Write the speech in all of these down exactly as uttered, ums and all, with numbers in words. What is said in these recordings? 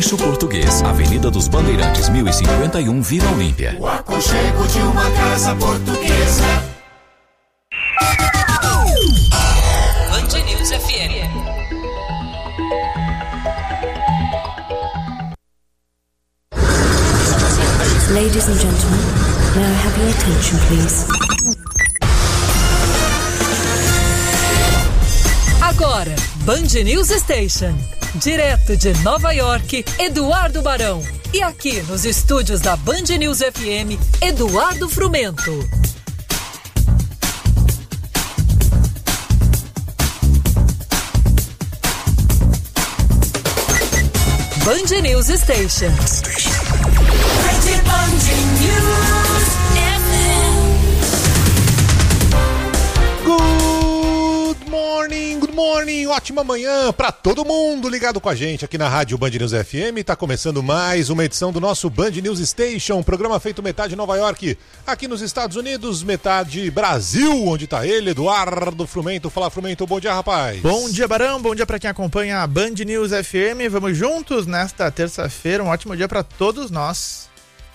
Eixo Português, Avenida dos Bandeirantes, mil e cinquenta e um, Vila Olímpia. O aconchego de uma casa portuguesa. Band News F M. Ladies and gentlemen, may I have your attention, please? Agora, Band News Station. Direto de Nova York, Eduardo Barão. E aqui nos estúdios da Band News F M, Eduardo Frumento. Band News Station. Band News F M. Good morning, good morning, ótima manhã para todo mundo ligado com a gente aqui na rádio Band News F M. Tá começando mais uma edição do nosso Band News Station, programa feito metade Nova York, aqui nos Estados Unidos, metade Brasil, onde tá ele, Eduardo Frumento. Fala, Frumento, bom dia, rapaz. Bom dia, Barão, bom dia para quem acompanha a Band News F M. Vamos juntos nesta terça-feira, um ótimo dia para todos nós.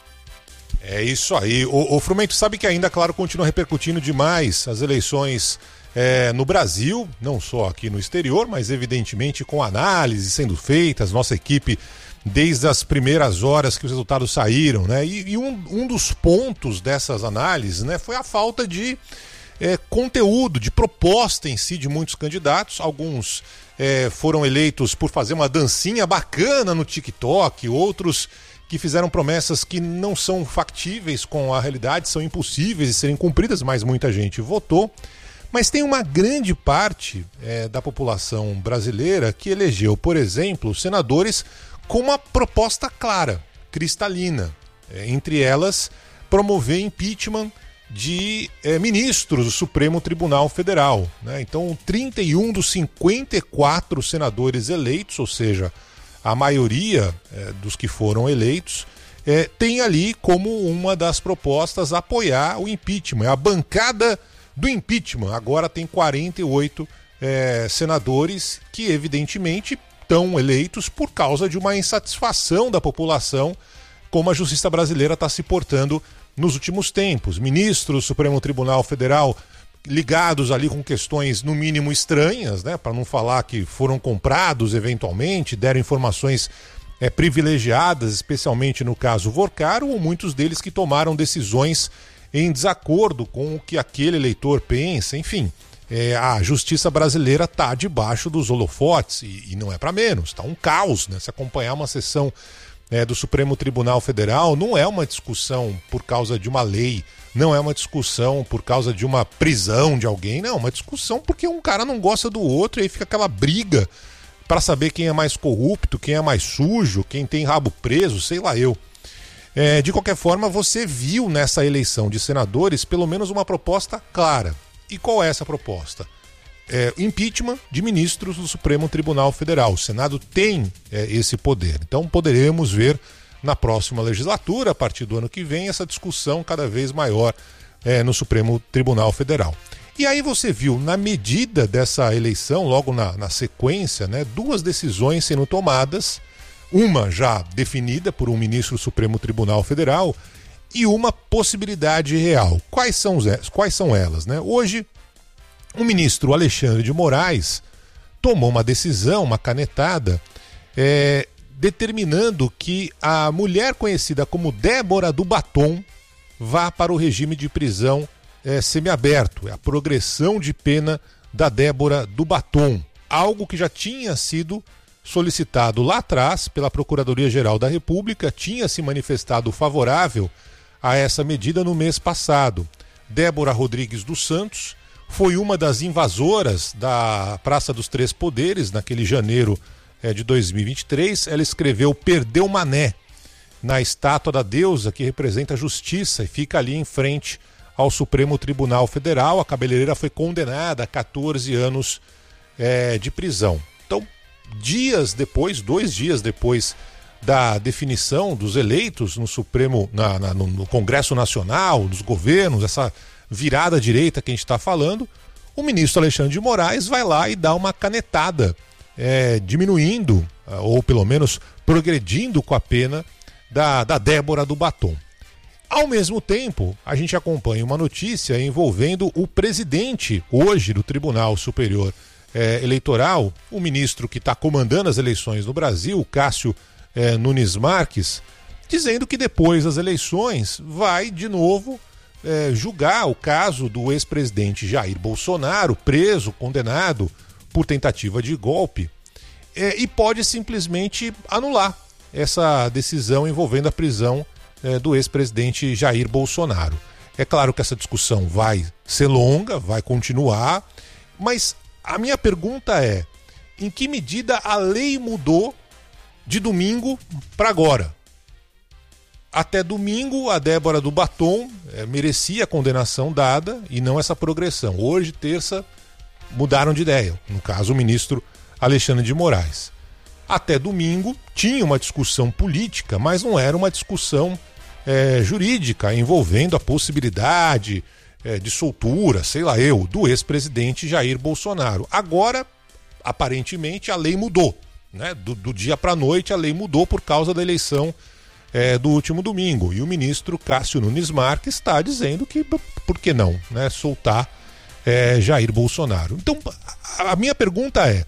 É isso aí. O, o Frumento sabe que ainda, claro, continua repercutindo demais as eleições é, no Brasil, não só aqui no exterior, mas evidentemente com análises sendo feitas, nossa equipe desde as primeiras horas que os resultados saíram, né? E, e um, um dos pontos dessas análises, né, foi a falta de é, conteúdo, de proposta em si de muitos candidatos. Alguns é, foram eleitos por fazer uma dancinha bacana no TikTok, outros que fizeram promessas que não são factíveis com a realidade, são impossíveis de serem cumpridas, mas muita gente votou. Mas tem uma grande parte é, da população brasileira que elegeu, por exemplo, senadores com uma proposta clara, cristalina. É, entre elas, promover impeachment de é, ministros do Supremo Tribunal Federal, né? Então, trinta e um dos cinquenta e quatro senadores eleitos, ou seja, a maioria é, dos que foram eleitos, é, tem ali como uma das propostas apoiar o impeachment. A bancada do impeachment agora tem quarenta e oito é, senadores que evidentemente estão eleitos por causa de uma insatisfação da população como a justiça brasileira está se portando nos últimos tempos. Ministros do Supremo Tribunal Federal ligados ali com questões no mínimo estranhas, né, para não falar que foram comprados eventualmente, deram informações é, privilegiadas, especialmente no caso Vorcaro, ou muitos deles que tomaram decisões em desacordo com o que aquele eleitor pensa. Enfim, é, a justiça brasileira está debaixo dos holofotes e, e não é para menos, está um caos, né? Se acompanhar uma sessão é, do Supremo Tribunal Federal, não é uma discussão por causa de uma lei, não é uma discussão por causa de uma prisão de alguém, não, é uma discussão porque um cara não gosta do outro e aí fica aquela briga para saber quem é mais corrupto, quem é mais sujo, quem tem rabo preso, sei lá eu. É, de qualquer forma, você viu nessa eleição de senadores pelo menos uma proposta clara. E qual é essa proposta? É, impeachment de ministros do Supremo Tribunal Federal. O Senado tem é, esse poder. Então poderemos ver na próxima legislatura, a partir do ano que vem, essa discussão cada vez maior é, no Supremo Tribunal Federal. E aí você viu, na medida dessa eleição, logo na, na sequência, né, duas decisões sendo tomadas, uma já definida por um ministro do Supremo Tribunal Federal e uma possibilidade real. Quais são, quais são elas, né? Hoje, o ministro Alexandre de Moraes tomou uma decisão, uma canetada, é, determinando que a mulher conhecida como Débora do Batom vá para o regime de prisão é, semiaberto. É a progressão de pena da Débora do Batom. Algo que já tinha sido solicitado lá atrás pela Procuradoria-Geral da República, tinha se manifestado favorável a essa medida no mês passado. Débora Rodrigues dos Santos foi uma das invasoras da Praça dos Três Poderes, naquele janeiro é, de dois mil e vinte e três. Ela escreveu "Perdeu Mané" na estátua da deusa que representa a justiça e fica ali em frente ao Supremo Tribunal Federal. A cabeleireira foi condenada a catorze anos é, de prisão. Então, dias depois, dois dias depois da definição dos eleitos no Supremo, na, na, no Congresso Nacional, dos governos, essa virada à direita que a gente está falando, o ministro Alexandre de Moraes vai lá e dá uma canetada é, diminuindo, ou pelo menos progredindo com a pena da, da Débora do Batom. Ao mesmo tempo, a gente acompanha uma notícia envolvendo o presidente hoje do Tribunal Superior é, Eleitoral, o ministro que está comandando as eleições no Brasil, Cássio é, Nunes Marques, dizendo que depois das eleições vai de novo é, julgar o caso do ex-presidente Jair Bolsonaro, preso, condenado por tentativa de golpe, é, e pode simplesmente anular essa decisão envolvendo a prisão é, do ex-presidente Jair Bolsonaro. É claro que essa discussão vai ser longa, vai continuar, mas a minha pergunta é: em que medida a lei mudou de domingo para agora? Até domingo, a Débora do Batom é, merecia a condenação dada e não essa progressão. Hoje, terça, mudaram de ideia. No caso, o ministro Alexandre de Moraes. Até domingo, tinha uma discussão política, mas não era uma discussão é, jurídica, envolvendo a possibilidade é, de soltura, sei lá eu, do ex-presidente Jair Bolsonaro. Agora, aparentemente, a lei mudou. Né? Do, do dia para a noite, a lei mudou por causa da eleição É, do último domingo, e o ministro Cássio Nunes Marques está dizendo que por que não, né, soltar é, Jair Bolsonaro. Então a, a minha pergunta é: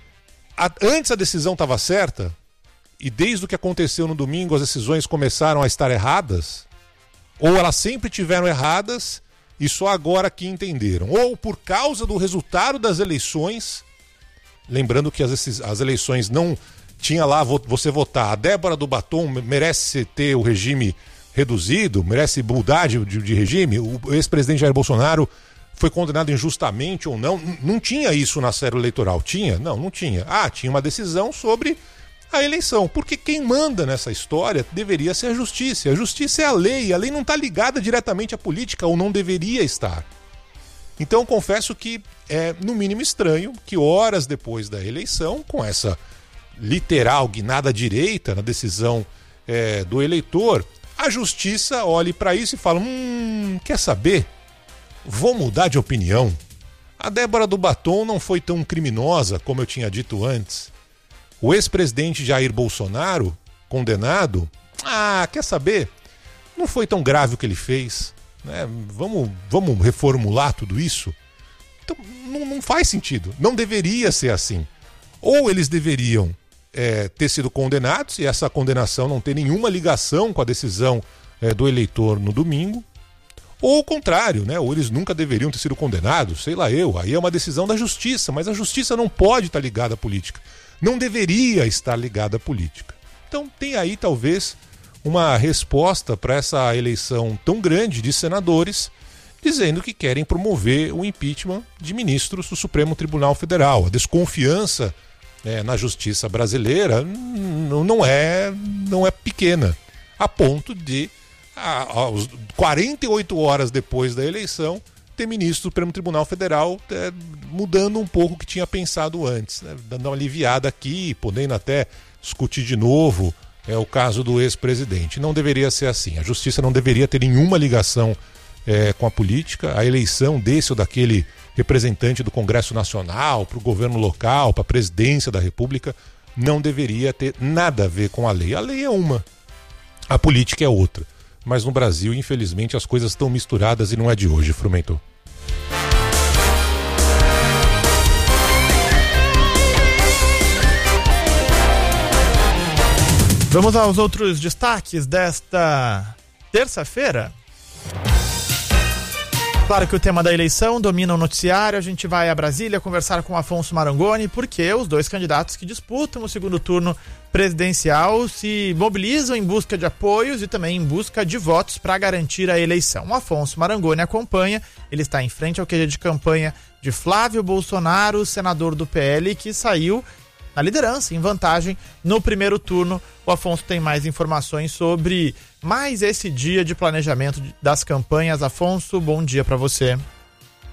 a, antes a decisão estava certa e desde o que aconteceu no domingo as decisões começaram a estar erradas, ou elas sempre tiveram erradas e só agora que entenderam, ou por causa do resultado das eleições, lembrando que as, as eleições não tinha lá você votar, a Débora do Batom merece ter o regime reduzido, merece mudar de, de, de regime, o ex-presidente Jair Bolsonaro foi condenado injustamente ou não, não tinha isso na cédula eleitoral, tinha? Não, não tinha. Ah, tinha uma decisão sobre a eleição, porque quem manda nessa história deveria ser a justiça, a justiça é a lei, a lei não está ligada diretamente à política, ou não deveria estar. Então confesso que é no mínimo estranho que horas depois da eleição, com essa literal guinada à direita na decisão é, do eleitor, a justiça olhe para isso e fala: hum, quer saber? Vou mudar de opinião. A Débora do Batom não foi tão criminosa como eu tinha dito antes. O ex-presidente Jair Bolsonaro, condenado, ah, quer saber? Não foi tão grave o que ele fez, né? Vamos, vamos reformular tudo isso? Então não, não faz sentido, não deveria ser assim. Ou eles deveriam É, ter sido condenados e essa condenação não ter nenhuma ligação com a decisão é, do eleitor no domingo, ou o contrário, né? Ou eles nunca deveriam ter sido condenados, sei lá eu, aí é uma decisão da justiça, mas a justiça não pode estar ligada à política, não deveria estar ligada à política. Então tem aí talvez uma resposta para essa eleição tão grande de senadores, dizendo que querem promover o impeachment de ministros do Supremo Tribunal Federal. A desconfiança É, na justiça brasileira n- não, é, não é pequena, a ponto de, a, aos quarenta e oito horas depois da eleição, ter ministro do Supremo Tribunal Federal é, mudando um pouco o que tinha pensado antes, né, dando uma aliviada aqui, podendo até discutir de novo é, o caso do ex-presidente. Não deveria ser assim, a justiça não deveria ter nenhuma ligação é, com a política, a eleição desse ou daquele representante do Congresso Nacional, para o governo local, para a presidência da República, não deveria ter nada a ver com a lei. A lei é uma, a política é outra. Mas no Brasil, infelizmente, as coisas estão misturadas e não é de hoje, Frumento. Vamos aos outros destaques desta terça-feira. Claro que o tema da eleição domina o noticiário. A gente vai a Brasília conversar com Afonso Marangoni, porque os dois candidatos que disputam o segundo turno presidencial se mobilizam em busca de apoios e também em busca de votos para garantir a eleição. O Afonso Marangoni acompanha, ele está em frente ao Q G de campanha de Flávio Bolsonaro, senador do P L, que saiu na liderança, em vantagem no primeiro turno. O Afonso tem mais informações sobre mais esse dia de planejamento das campanhas. Afonso, bom dia para você.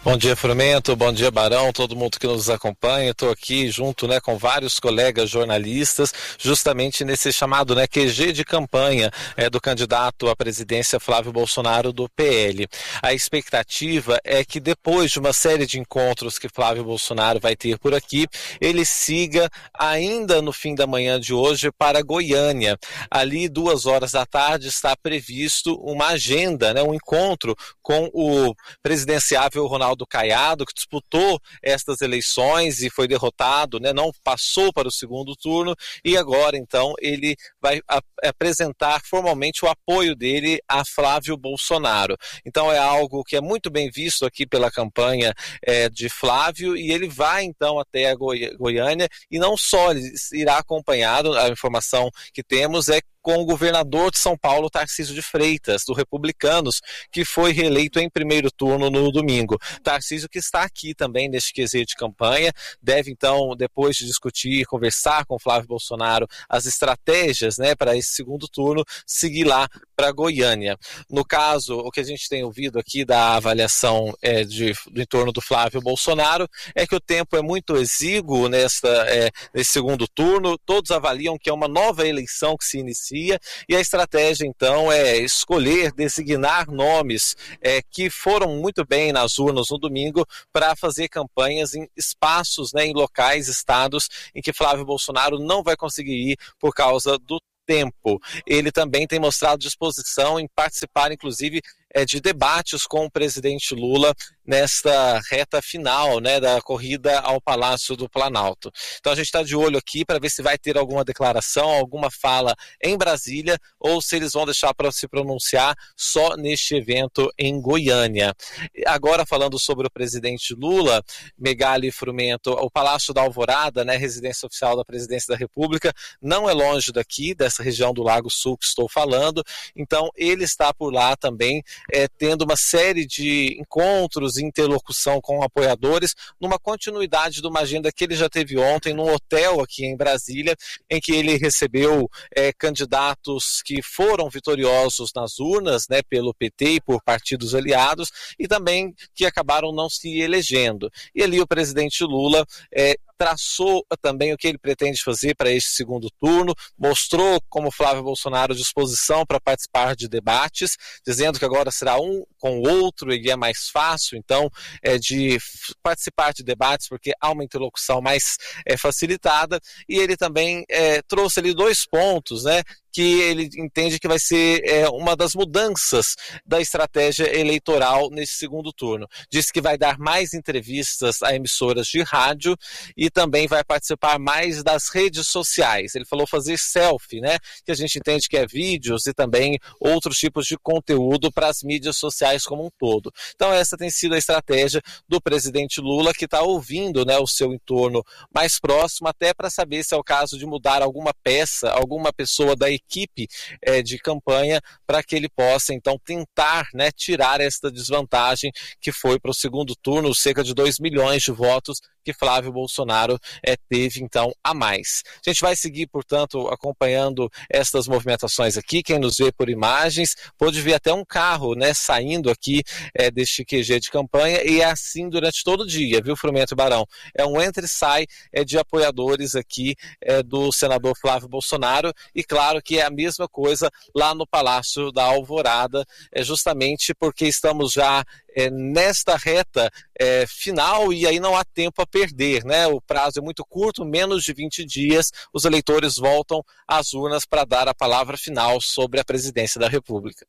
Bom dia, Frumento, bom dia, Barão, todo mundo que nos acompanha. Estou aqui junto, né, com vários colegas jornalistas, justamente nesse chamado, né, Q G de campanha é, do candidato à presidência Flávio Bolsonaro do P L. A expectativa é que depois de uma série de encontros que Flávio Bolsonaro vai ter por aqui, ele siga ainda no fim da manhã de hoje para Goiânia. Ali, duas horas da tarde, está previsto uma agenda, né, um encontro com o presidenciável Ronaldo do Caiado, que disputou estas eleições e foi derrotado, né, não passou para o segundo turno, e agora então ele vai a, apresentar formalmente o apoio dele a Flávio Bolsonaro. Então é algo que é muito bem visto aqui pela campanha é, de Flávio, e ele vai então até a Goi- Goiânia, e não só, ele irá acompanhado, a informação que temos é com o governador de São Paulo, Tarcísio de Freitas, do Republicanos, que foi reeleito em primeiro turno no domingo. Tarcísio que está aqui também neste Q Z de campanha, deve então, depois de discutir, conversar com Flávio Bolsonaro as estratégias, né, para esse segundo turno, seguir lá para Goiânia. No caso, o que a gente tem ouvido aqui da avaliação é, de, do entorno do Flávio Bolsonaro é que o tempo é muito exíguo nesta, é, nesse segundo turno, todos avaliam que é uma nova eleição que se inicia, e a estratégia então é escolher, designar nomes é, que foram muito bem nas urnas no domingo para fazer campanhas em espaços, né, em locais, estados em que Flávio Bolsonaro não vai conseguir ir por causa do tempo. Ele também tem mostrado disposição em participar, inclusive, é, de debates com o presidente Lula nesta reta final, né, da corrida ao Palácio do Planalto. Então a gente está de olho aqui para ver se vai ter alguma declaração, alguma fala em Brasília, ou se eles vão deixar para se pronunciar só neste evento em Goiânia. Agora falando sobre o presidente Lula, Megali e Frumento, o Palácio da Alvorada, né, residência oficial da Presidência da República, não é longe daqui, dessa região do Lago Sul que estou falando, então ele está por lá também, é, tendo uma série de encontros e interlocução com apoiadores, numa continuidade de uma agenda que ele já teve ontem num hotel aqui em Brasília, em que ele recebeu é, candidatos que foram vitoriosos nas urnas, né, pelo P T e por partidos aliados, e também que acabaram não se elegendo. E ali o presidente Lula é, traçou também o que ele pretende fazer para este segundo turno, mostrou como Flávio Bolsonaro disposição para participar de debates, dizendo que agora será um com o outro e é mais fácil, então, é, de participar de debates, porque há uma interlocução mais é, facilitada, e ele também é, trouxe ali dois pontos, né, que ele entende que vai ser é, uma das mudanças da estratégia eleitoral nesse segundo turno. Disse que vai dar mais entrevistas a emissoras de rádio e também vai participar mais das redes sociais. Ele falou fazer selfie, né? Que a gente entende que é vídeos e também outros tipos de conteúdo para as mídias sociais como um todo. Então essa tem sido a estratégia do presidente Lula, que está ouvindo, né, o seu entorno mais próximo, até para saber se é o caso de mudar alguma peça, alguma pessoa da equipe equipe é, de campanha, para que ele possa então tentar, né, tirar esta desvantagem que foi para o segundo turno, cerca de dois milhões de votos que Flávio Bolsonaro é, teve então a mais. A gente vai seguir, portanto, acompanhando estas movimentações aqui. Quem nos vê por imagens pode ver até um carro, né, saindo aqui é, deste Q G de campanha, e é assim durante todo o dia, viu, Frumento e Barão? É um entra e sai é, de apoiadores aqui é, do senador Flávio Bolsonaro, e claro que é a mesma coisa lá no Palácio da Alvorada, é justamente porque estamos já é, nesta reta é, final, e aí não há tempo a perder, né? O prazo é muito curto, menos de vinte dias, os eleitores voltam às urnas para dar a palavra final sobre a presidência da República.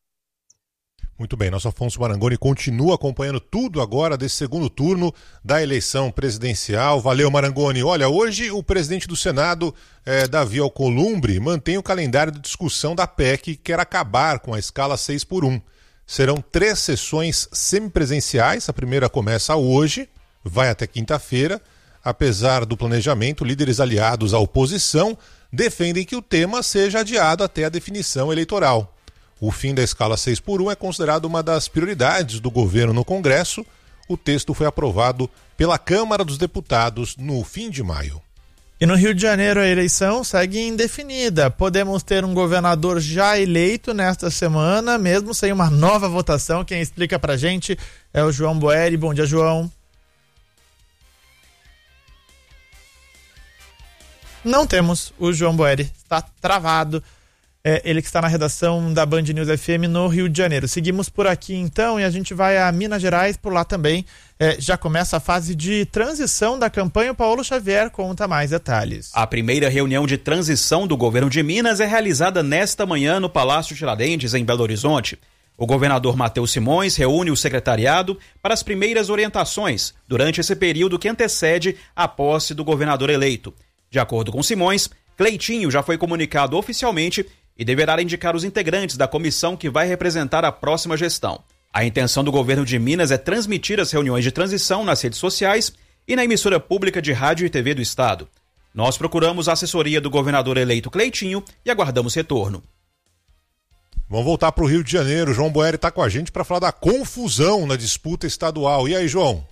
Muito bem, nosso Afonso Marangoni continua acompanhando tudo agora desse segundo turno da eleição presidencial. Valeu, Marangoni. Olha, hoje o presidente do Senado, eh, Davi Alcolumbre, mantém o calendário de discussão da P E C que quer acabar com a escala seis por um. Serão três sessões semipresenciais, a primeira começa hoje, vai até quinta-feira. Apesar do planejamento, líderes aliados à oposição defendem que o tema seja adiado até a definição eleitoral. O fim da escala seis por um é considerado uma das prioridades do governo no Congresso. O texto foi aprovado pela Câmara dos Deputados no fim de maio. E no Rio de Janeiro a eleição segue indefinida. Podemos ter um governador já eleito nesta semana, mesmo sem uma nova votação. Quem explica pra gente é o João Boeri. Bom dia, João. Não temos o João Boeri, está travado. É, ele que está na redação da Band News F M no Rio de Janeiro. Seguimos por aqui então e a gente vai a Minas Gerais, por lá também é, já começa a fase de transição da campanha. O Paulo Xavier conta mais detalhes. A primeira reunião de transição do governo de Minas é realizada nesta manhã no Palácio Tiradentes, em Belo Horizonte. O governador Matheus Simões reúne o secretariado para as primeiras orientações durante esse período que antecede a posse do governador eleito. De acordo com Simões, Cleitinho já foi comunicado oficialmente e deverá indicar os integrantes da comissão que vai representar a próxima gestão. A intenção do governo de Minas é transmitir as reuniões de transição nas redes sociais e na emissora pública de rádio e T V do estado. Nós procuramos a assessoria do governador eleito Cleitinho e aguardamos retorno. Vamos voltar para o Rio de Janeiro. O João Boeri está com a gente para falar da confusão na disputa estadual. E aí, João?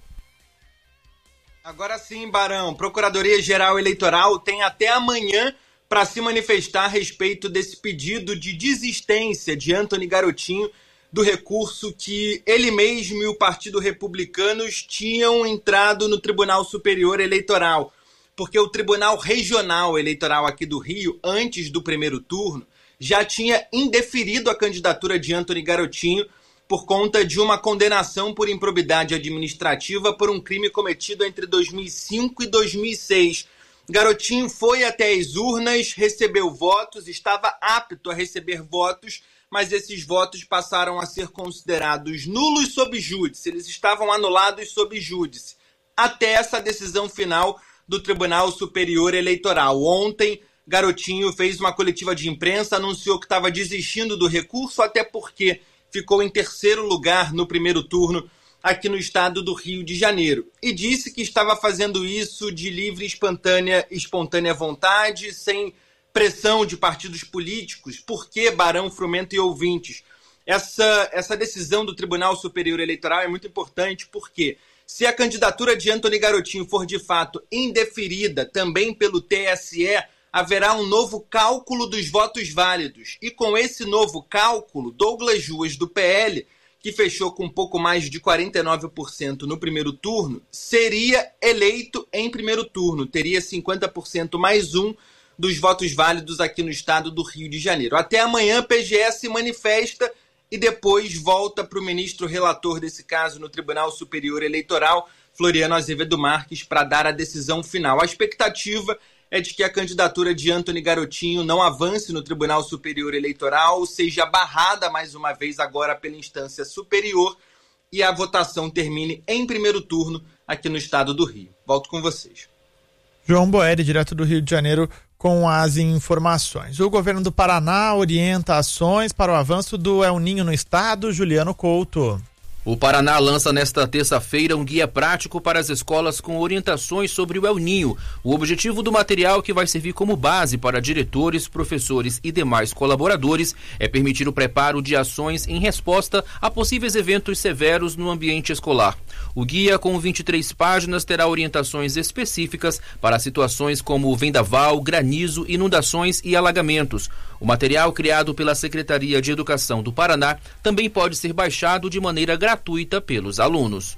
Agora sim, Barão. Procuradoria-Geral Eleitoral tem até amanhã para se manifestar a respeito desse pedido de desistência de Antony Garotinho do recurso que ele mesmo e o Partido Republicanos tinham entrado no Tribunal Superior Eleitoral. Porque o Tribunal Regional Eleitoral aqui do Rio, antes do primeiro turno, já tinha indeferido a candidatura de Antony Garotinho por conta de uma condenação por improbidade administrativa por um crime cometido entre dois mil e cinco e dois mil e seis. Garotinho foi até as urnas, recebeu votos, estava apto a receber votos, mas esses votos passaram a ser considerados nulos sob júdice. Eles estavam anulados sob júdice, até essa decisão final do Tribunal Superior Eleitoral. Ontem, Garotinho fez uma coletiva de imprensa, anunciou que estava desistindo do recurso, até porque ficou em terceiro lugar no primeiro turno aqui no estado do Rio de Janeiro. E disse que estava fazendo isso de livre, espontânea, espontânea vontade, sem pressão de partidos políticos. Por que, Barão, Frumento e ouvintes? Essa, essa decisão do Tribunal Superior Eleitoral é muito importante porque se a candidatura de Antony Garotinho for de fato indeferida também pelo T S E, haverá um novo cálculo dos votos válidos. E com esse novo cálculo, Douglas Ruas, do P L, que fechou com um pouco mais de quarenta e nove por cento no primeiro turno, seria eleito em primeiro turno. Teria cinquenta por cento mais um dos votos válidos aqui no estado do Rio de Janeiro. Até amanhã, P G S se manifesta e depois volta para o ministro relator desse caso no Tribunal Superior Eleitoral, Floriano Azevedo Marques, para dar a decisão final. A expectativa é de que a candidatura de Antony Garotinho não avance no Tribunal Superior Eleitoral, seja barrada mais uma vez agora pela instância superior e a votação termine em primeiro turno aqui no estado do Rio. Volto com vocês. João Boeri, direto do Rio de Janeiro, com as informações. O governo do Paraná orienta ações para o avanço do El Ninho no estado. Juliano Couto. O Paraná lança nesta terça-feira um guia prático para as escolas com orientações sobre o El Ninho. O objetivo do material, que vai servir como base para diretores, professores e demais colaboradores, é permitir o preparo de ações em resposta a possíveis eventos severos no ambiente escolar. O guia, com vinte e três páginas, terá orientações específicas para situações como vendaval, granizo, inundações e alagamentos. O material, criado pela Secretaria de Educação do Paraná, também pode ser baixado de maneira gratuita pelos alunos.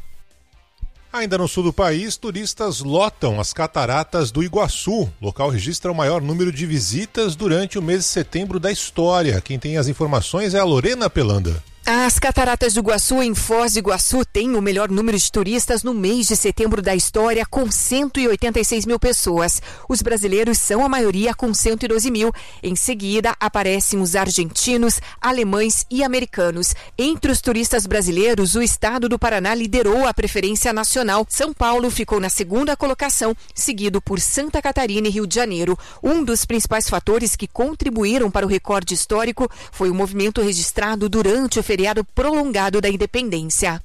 Ainda no sul do país, turistas lotam as cataratas do Iguaçu. O local registra o maior número de visitas durante o mês de setembro da história. Quem tem as informações é a Lorena Pelanda. As Cataratas do Iguaçu, em Foz do Iguaçu, têm o melhor número de turistas no mês de setembro da história, com cento e oitenta e seis mil pessoas. Os brasileiros são a maioria, com cento e doze mil. Em seguida, aparecem os argentinos, alemães e americanos. Entre os turistas brasileiros, o estado do Paraná liderou a preferência nacional. São Paulo ficou na segunda colocação, seguido por Santa Catarina e Rio de Janeiro. Um dos principais fatores que contribuíram para o recorde histórico foi o movimento registrado durante o feriado prolongado da independência.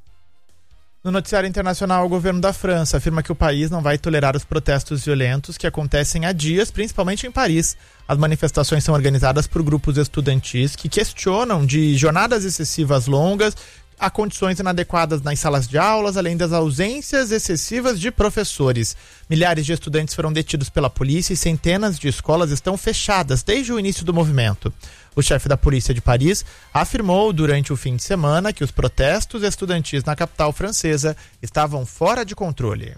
No noticiário internacional, o governo da França afirma que o país não vai tolerar os protestos violentos que acontecem há dias, principalmente em Paris. As manifestações são organizadas por grupos estudantis que questionam de jornadas excessivas longas há condições inadequadas nas salas de aulas, além das ausências excessivas de professores. Milhares de estudantes foram detidos pela polícia e centenas de escolas estão fechadas desde o início do movimento. O chefe da polícia de Paris afirmou durante o fim de semana que os protestos estudantis na capital francesa estavam fora de controle.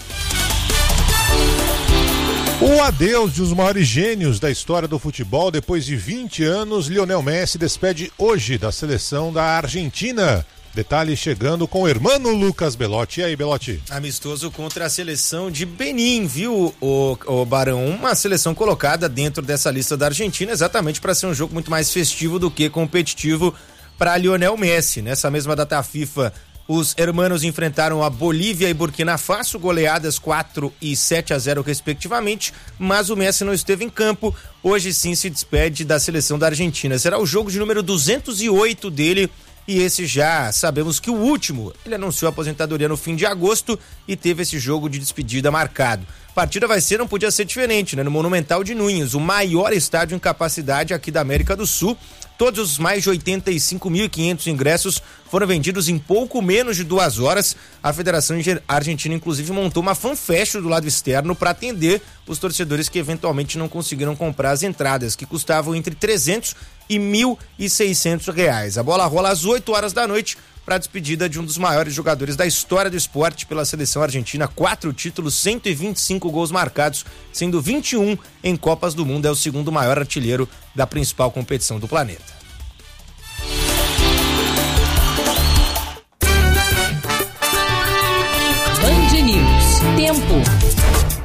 O adeus de um dos maiores gênios da história do futebol. Depois de vinte anos, Lionel Messi despede hoje da seleção da Argentina. Detalhe chegando com o irmão Lucas Belotti. E aí, Belotti? Amistoso contra a seleção de Benin, viu, o, o Barão? Uma seleção colocada dentro dessa lista da Argentina exatamente para ser um jogo muito mais festivo do que competitivo para Lionel Messi. Nessa mesma data FIFA, os hermanos enfrentaram a Bolívia e Burkina Faso, goleadas quatro e sete a zero respectivamente, mas o Messi não esteve em campo. Hoje sim se despede da seleção da Argentina. Será o jogo de número duzentos e oito dele, e esse já sabemos que o último. Ele anunciou a aposentadoria no fim de agosto e teve esse jogo de despedida marcado. A partida vai ser, não podia ser diferente, né? No Monumental de Núñez, o maior estádio em capacidade aqui da América do Sul. Todos os mais de oitenta e cinco mil e quinhentos ingressos foram vendidos em pouco menos de duas horas. A Federação Argentina, inclusive, montou uma fanfest do lado externo para atender os torcedores que eventualmente não conseguiram comprar as entradas, que custavam entre trezentos e mil e seiscentos reais. A bola rola às oito horas da noite para a despedida de um dos maiores jogadores da história do esporte pela seleção argentina. Quatro títulos, cento e vinte e cinco gols marcados, sendo vinte e um em Copas do Mundo. É o segundo maior artilheiro da principal competição do planeta.